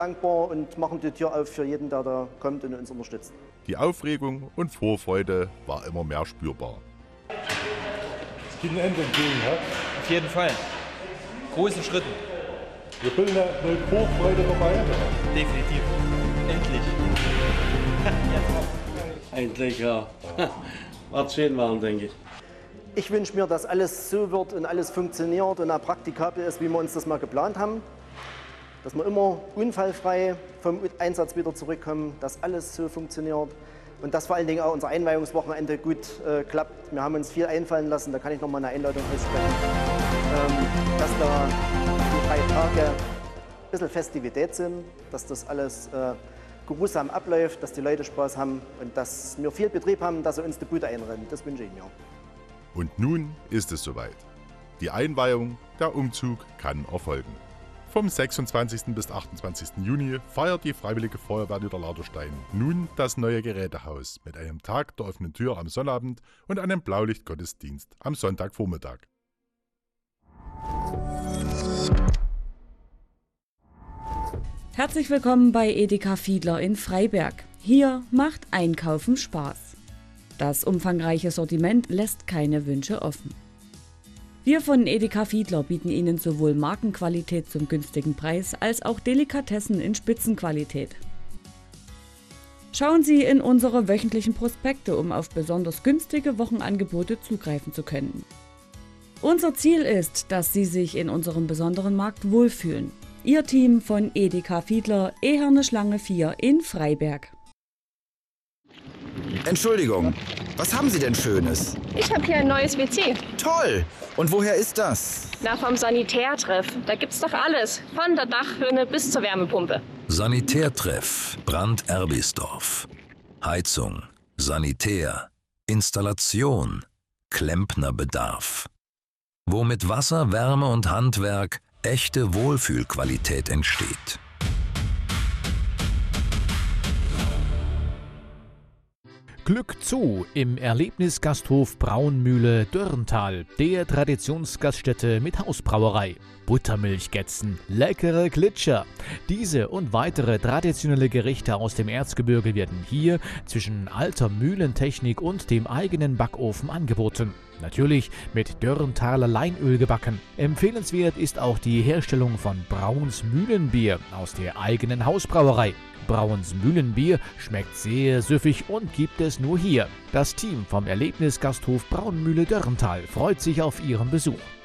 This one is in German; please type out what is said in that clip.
dankbar und machen die Tür auf für jeden, der da kommt und uns unterstützt. Die Aufregung und Vorfreude war immer mehr spürbar. Es geht ein Ende entgegen, ja? Auf jeden Fall. Großen Schritten. Wir bilden eine Vorfreude dabei. Definitiv. Endlich. Endlich, ja. Wird schön werden, denke ich. Ich wünsche mir, dass alles so wird und alles funktioniert und auch praktikabel ist, wie wir uns das mal geplant haben. Dass wir immer unfallfrei vom Einsatz wieder zurückkommen, dass alles so funktioniert und dass vor allen Dingen auch unser Einweihungswochenende gut klappt. Wir haben uns viel einfallen lassen, da kann ich noch mal eine Einladung aussprechen, dass da die 3 Tage ein bisschen Festivität sind, dass das alles geruhsam abläuft, dass die Leute Spaß haben und dass wir viel Betrieb haben, dass sie uns die Bude einrennen. Das wünsche ich mir. Und nun ist es soweit. Die Einweihung, der Umzug kann erfolgen. Vom 26. bis 28. Juni feiert die Freiwillige Feuerwehr Niederladerstein nun das neue Gerätehaus mit einem Tag der offenen Tür am Sonnabend und einem Blaulichtgottesdienst am Sonntagvormittag. Herzlich willkommen bei Edeka Fiedler in Freiberg. Hier macht Einkaufen Spaß. Das umfangreiche Sortiment lässt keine Wünsche offen. Wir von Edeka Fiedler bieten Ihnen sowohl Markenqualität zum günstigen Preis als auch Delikatessen in Spitzenqualität. Schauen Sie in unsere wöchentlichen Prospekte, um auf besonders günstige Wochenangebote zugreifen zu können. Unser Ziel ist, dass Sie sich in unserem besonderen Markt wohlfühlen. Ihr Team von Edeka Fiedler, Eherne Schlange 4 in Freiberg. Entschuldigung, was haben Sie denn Schönes? Ich habe hier ein neues WC. Toll! Und woher ist das? Na, vom Sanitärtreff. Da gibt's doch alles. Von der Dachrinne bis zur Wärmepumpe. Sanitärtreff, Brand-Erbisdorf. Heizung, Sanitär, Installation, Klempnerbedarf. Wo mit Wasser, Wärme und Handwerk echte Wohlfühlqualität entsteht. Glück zu im Erlebnisgasthof Braunmühle Dörrental, der Traditionsgaststätte mit Hausbrauerei. Buttermilchgätzen, leckere Glitscher. Diese und weitere traditionelle Gerichte aus dem Erzgebirge werden hier zwischen alter Mühlentechnik und dem eigenen Backofen angeboten. Natürlich mit Dörrenthaler Leinöl gebacken. Empfehlenswert ist auch die Herstellung von Brauns Mühlenbier aus der eigenen Hausbrauerei. Brauns Mühlenbier schmeckt sehr süffig und gibt es nur hier. Das Team vom Erlebnisgasthof Braunmühle Dörrental freut sich auf Ihren Besuch.